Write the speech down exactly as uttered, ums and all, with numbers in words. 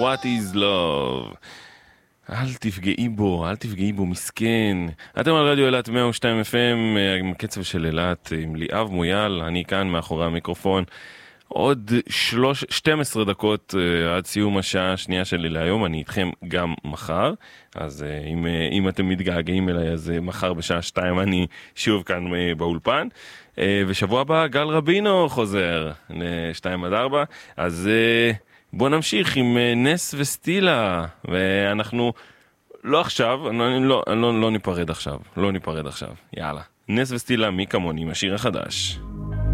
What is love? אל תפגעי בו, אל תפגעי בו, מסכן. אתם על רדיו אילת מאה ושתיים אף אם, עם קצב של אילת, עם ליאב מויאל, אני כאן מאחורי המיקרופון. עוד שלוש, שתים עשרה דקות uh, עד סיום השעה השנייה שלי להיום, אני איתכם גם מחר. אז uh, אם, uh, אם אתם מתגעגעים אליי, אז uh, מחר בשעה שתיים אני שוב כאן uh, באולפן. Uh, ושבוע הבא גל רבינו חוזר ל-שתיים עד ארבע. אז uh, בואו נמשיך עם uh, נס וסטילה. ואנחנו לא עכשיו, לא, לא, לא, לא ניפרד עכשיו. לא ניפרד עכשיו. יאללה. נס וסטילה, מי כמוני, עם השיר החדש.